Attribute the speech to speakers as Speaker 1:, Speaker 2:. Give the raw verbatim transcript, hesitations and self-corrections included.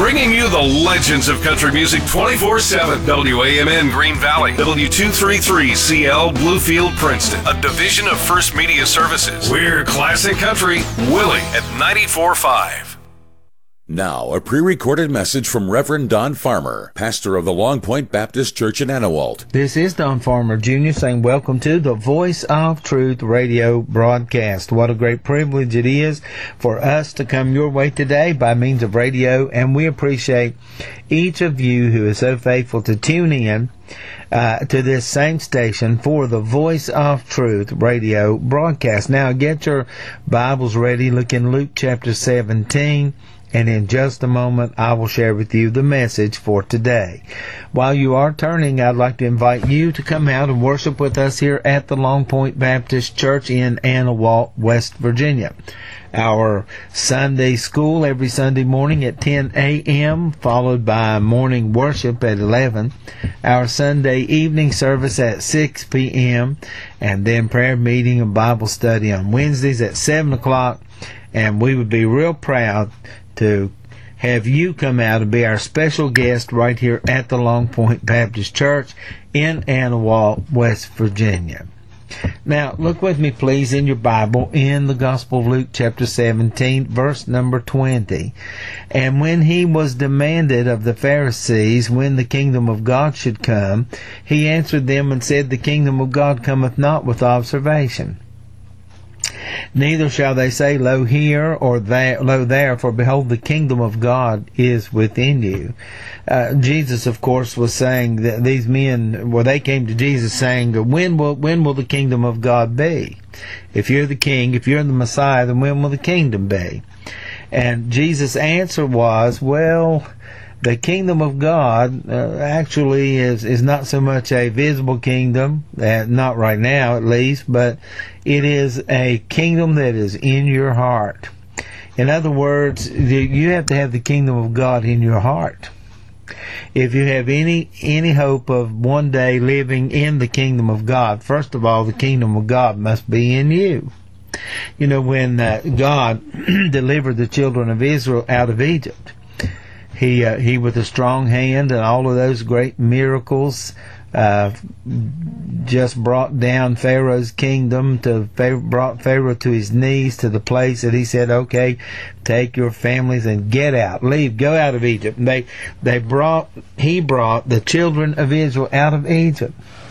Speaker 1: Bringing you the legends of country music twenty-four seven. W A M N Green Valley, W two thirty-three C L Bluefield, Princeton, a division of First Media Services. We're classic country, Willie at ninety-four point five.
Speaker 2: Now, a pre-recorded message from Reverend Don Farmer, pastor of the Long Point Baptist Church in Anawalt.
Speaker 3: This is Don Farmer Junior saying welcome to the Voice of Truth radio broadcast. What a great privilege it is for us to come your way today by means of radio, and we appreciate each of you who is so faithful to tune in Uh, to this same station for the Voice of Truth radio broadcast. Now, get your Bibles ready. Look in Luke chapter seventeen, and in just a moment, I will share with you the message for today. While you are turning, I'd like to invite you to come out and worship with us here at the Long Point Baptist Church in Anawalt, West Virginia. Our Sunday school every Sunday morning at ten a.m., followed by morning worship at eleven. Our Sunday evening service at six p.m., and then prayer meeting and Bible study on Wednesdays at seven o'clock. And we would be real proud to have you come out and be our special guest right here at the Long Point Baptist Church in Anawalt, West Virginia. Now, look with me, please, in your Bible, in the Gospel of Luke, chapter seventeen, verse number twenty. And when he was demanded of the Pharisees when the kingdom of God should come, he answered them and said, The kingdom of God cometh not with observation. Neither shall they say, Lo here, or there, Lo there, for behold, the kingdom of God is within you. Uh, Jesus, of course, was saying that these men, well, they came to Jesus saying, when will, when will the kingdom of God be? If you're the king, if you're the Messiah, then when will the kingdom be? And Jesus' answer was, well, the kingdom of God uh, actually is, is not so much a visible kingdom, uh, not right now at least, but it is a kingdom that is in your heart. In other words, you have to have the kingdom of God in your heart. If you have any any hope of one day living in the kingdom of God, first of all, the kingdom of God must be in you. You know, when uh, God delivered the children of Israel out of Egypt, He, uh, he with a strong hand and all of those great miracles, uh, just brought down Pharaoh's kingdom, to brought Pharaoh to his knees, to the place that he said, okay, take your families and get out, leave, go out of Egypt. And they, they brought, he brought the children of Israel out of Egypt.